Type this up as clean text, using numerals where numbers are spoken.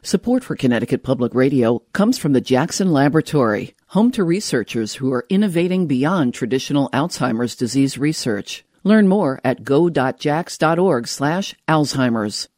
Support for Connecticut Public Radio comes from the Jackson Laboratory, home to researchers who are innovating beyond traditional Alzheimer's disease research. Learn more at go.jax.org/Alzheimer's.